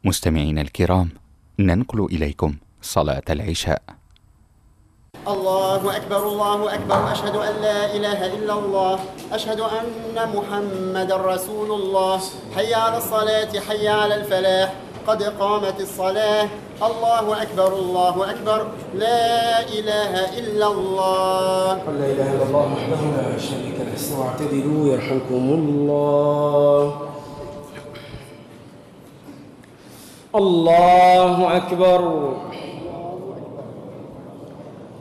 مستمعينا الكرام، ننقل إليكم صلاة العشاء. الله أكبر الله أكبر، أشهد أن لا إله إلا الله، أشهد أن محمدا رسول الله، حي على الصلاة حي على الفلاح، قد قامت الصلاة، الله أكبر الله أكبر، لا إله إلا الله. لا إله إلا الله وحده لا شريك له. استووا واعتدلوا يرحمكم الله. الله أكبر.